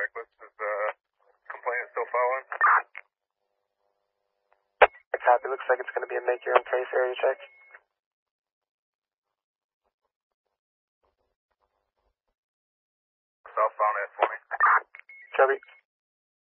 checklist. Is complaint still following? Copy. Looks like it's going to be a make your own case area check. Southbound at 20. Copy.